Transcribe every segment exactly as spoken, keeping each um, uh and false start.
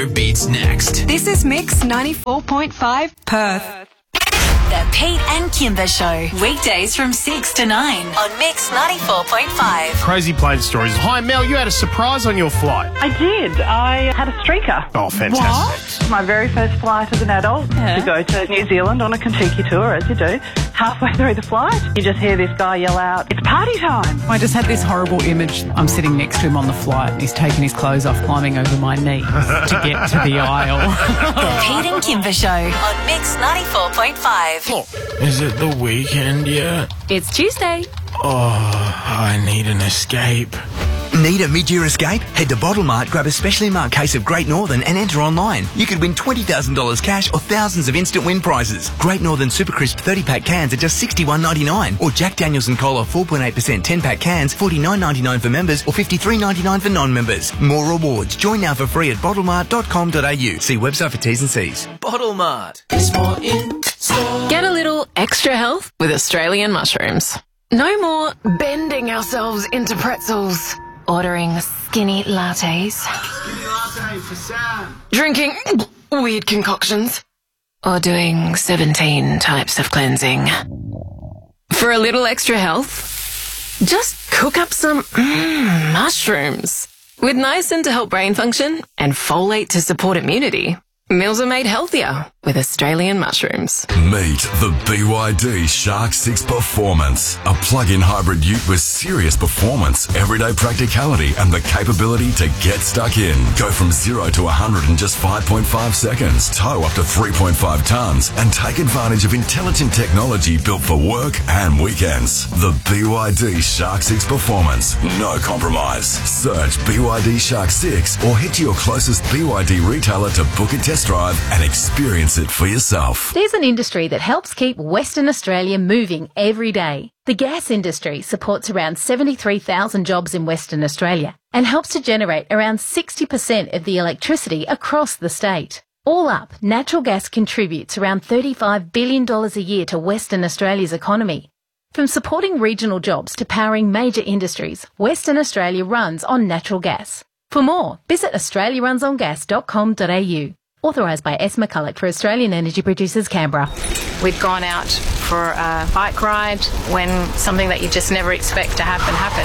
Beats next. This is Mix ninety-four point five Perth. The Pete and Kimber Show, weekdays from six to nine on Mix ninety-four point five. Crazy plane stories. Hi, Mel, you had a surprise on your flight. I did. I had a streaker. Oh, fantastic. What? My very first flight as an adult Yeah. to go to New Zealand on a Kentucky tour, as you do. Halfway through the flight, you just hear this guy yell out, "It's party time!" I just had this horrible image. I'm sitting next to him on the flight and he's taking his clothes off, climbing over my knees to get to the aisle. The Pete and Kimber Show on Mix ninety-four point five. Is it the weekend yet? It's Tuesday. Oh, I need an escape. Need a mid-year escape? Head to Bottle Mart, grab a specially marked case of Great Northern and enter online. You could win twenty thousand dollars cash or thousands of instant win prizes. Great Northern Super Crisp thirty-pack cans are just sixty-one ninety-nine, or Jack Daniels and Cola four point eight percent ten-pack cans forty-nine ninety-nine for members or fifty-three ninety-nine for non-members. More rewards. Join now for free at bottlemart dot com dot a u. See website for T's and C's. Bottle Mart. Get a little extra health with Australian mushrooms. No more bending ourselves into pretzels. Ordering skinny lattes. Skinny latte for Sam. Drinking weird concoctions. Or doing seventeen types of cleansing. For a little extra health, just cook up some mm, mushrooms. With niacin to help brain function and folate to support immunity, meals are made healthier with Australian mushrooms. Meet the B Y D Shark six Performance, a plug-in hybrid ute with serious performance, everyday practicality, and the capability to get stuck in. Go from zero to one hundred in just five point five seconds, tow up to three point five tons, and take advantage of intelligent technology built for work and weekends. The B Y D Shark six Performance, no compromise. Search B Y D Shark six or head to your closest B Y D retailer to book a test drive and experience it for yourself. There's an industry that helps keep Western Australia moving every day. The gas industry supports around seventy-three thousand jobs in Western Australia and helps to generate around sixty percent of the electricity across the state. All up, natural gas contributes around thirty-five billion dollars a year to Western Australia's economy. From supporting regional jobs to powering major industries, Western Australia runs on natural gas. For more, visit australia runs on gas dot com dot a u. Authorised by S. McCulloch for Australian Energy Producers, Canberra. We've gone out for a bike ride when something that you just never expect to happen happened.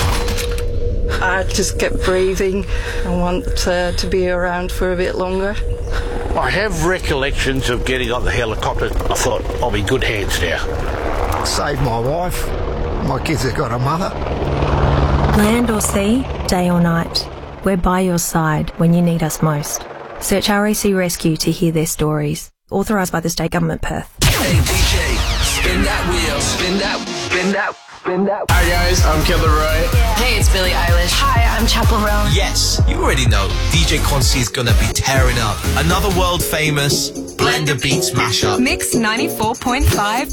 I just kept breathing. I want uh, to be around for a bit longer. I have recollections of getting on the helicopter. I thought, I'll be in good hands now. Saved my wife. My kids have got a mother. Land or sea, day or night, we're by your side when you need us most. Search R A C Rescue to hear their stories. Authorised by the State Government, Perth. Hey, D J, spin that wheel, spin that, spin that, spin that. Hi guys, I'm Killer Roy. Hey, it's Billie Eilish. Hi, I'm Chapel Roan. Yes, you already know. D J Quancy is gonna be tearing up. Another world famous Blender Beats mashup. Mix ninety-four point five